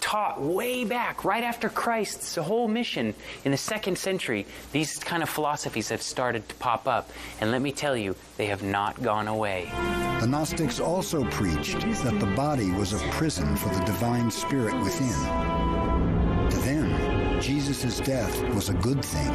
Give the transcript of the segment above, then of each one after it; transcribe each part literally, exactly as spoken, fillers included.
taught way back, right after Christ's whole mission in the second century. These kind of philosophies have started to pop up. And let me tell you, they have not gone away. The Gnostics also preached that the body was a prison for the divine spirit within. To them, Jesus' death was a good thing.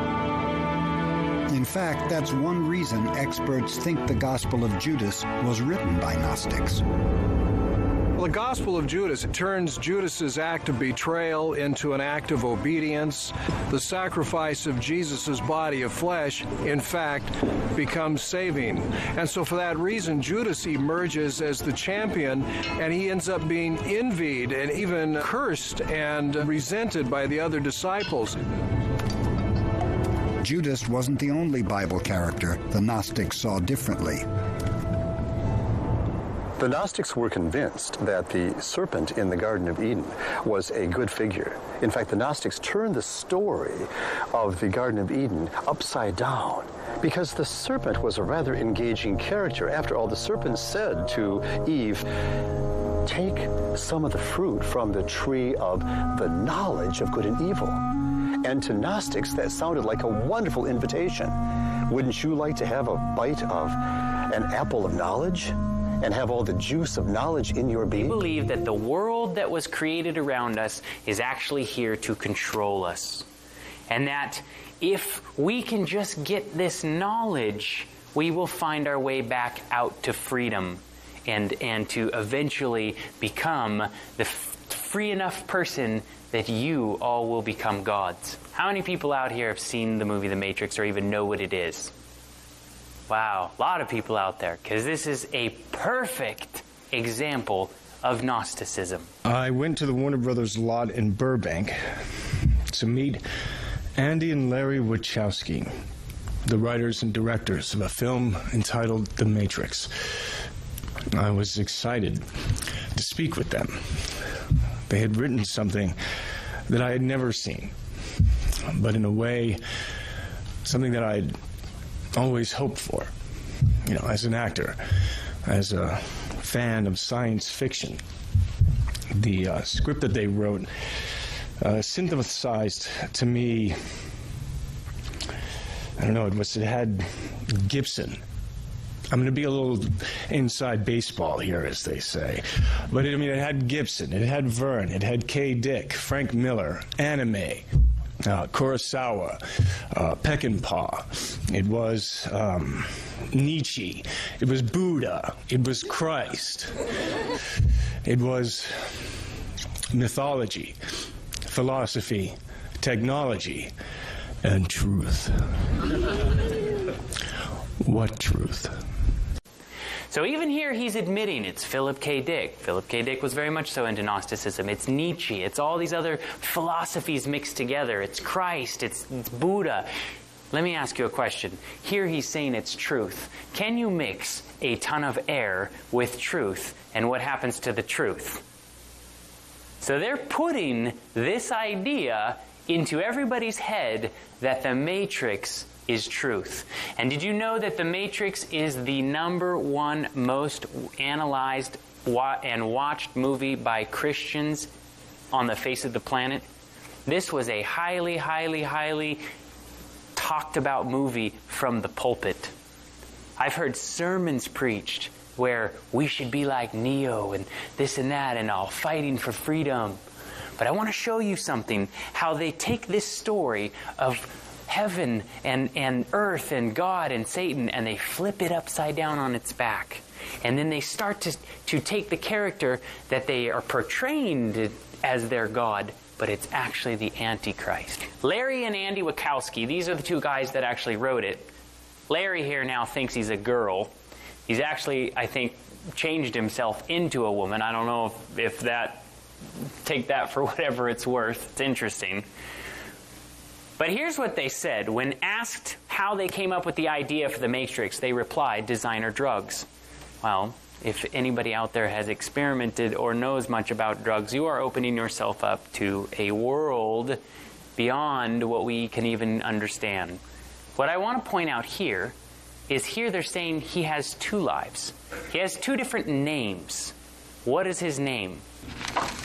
In fact, that's one reason experts think the Gospel of Judas was written by Gnostics. Well, the Gospel of Judas, it turns Judas's act of betrayal into an act of obedience. The sacrifice of Jesus' body of flesh, in fact, becomes saving. And so for that reason, Judas emerges as the champion, and he ends up being envied and even cursed and resented by the other disciples. Judas wasn't the only Bible character the Gnostics saw differently. The Gnostics were convinced that the serpent in the Garden of Eden was a good figure. In fact, the Gnostics turned the story of the Garden of Eden upside down because the serpent was a rather engaging character. After all, the serpent said to Eve, "Take some of the fruit from the tree of the knowledge of good and evil." And to Gnostics, that sounded like a wonderful invitation. Wouldn't you like to have a bite of an apple of knowledge and have all the juice of knowledge in your being? We believe that the world that was created around us is actually here to control us. And that if we can just get this knowledge, we will find our way back out to freedom and, and to eventually become the f- free enough person that you all will become gods. How many people out here have seen the movie The Matrix or even know what it is? Wow, a lot of people out there, because this is a perfect example of Gnosticism. I went to the Warner Brothers lot in Burbank to meet Andy and Larry Wachowski, the writers and directors of a film entitled The Matrix. I was excited to speak with them. They had written something that I had never seen, but in a way, something that I'd always hoped for, you know, as an actor, as a fan of science fiction. The uh, script that they wrote uh, synthesized to me, I don't know, it was, it had Gibson. I'm going to be a little inside baseball here, as they say. But, I mean, it had Gibson, it had Verne, it had K. Dick, Frank Miller, anime, uh, Kurosawa, uh, Peckinpah. It was um, Nietzsche. It was Buddha. It was Christ. It was mythology, philosophy, technology, and truth. What truth? So even here he's admitting it's Philip K. Dick. Philip K. Dick was very much so into Gnosticism. It's Nietzsche. It's all these other philosophies mixed together. It's Christ. It's, it's Buddha. Let me ask you a question. Here he's saying it's truth. Can you mix a ton of air with truth, and what happens to the truth? So they're putting this idea into everybody's head that the Matrix is truth. And did you know that The Matrix is the number one most analyzed and watched movie by Christians on the face of the planet? This was a highly, highly, highly talked about movie from the pulpit. I've heard sermons preached where we should be like Neo and this and that and all, fighting for freedom. But I want to show you something, how they take this story of heaven and, and earth and God and Satan, and they flip it upside down on its back. And then they start to, to take the character that they are portraying as their God, but it's actually the Antichrist. Larry and Andy Wachowski, these are the two guys that actually wrote it. Larry here now thinks he's a girl. He's actually, I think, changed himself into a woman. I don't know if, if that, take that for whatever it's worth. It's interesting. But here's what they said. When asked how they came up with the idea for The Matrix, they replied, designer drugs. Well, if anybody out there has experimented or knows much about drugs, you are opening yourself up to a world beyond what we can even understand. What I want to point out here is here they're saying he has two lives. He has two different names. What is his name?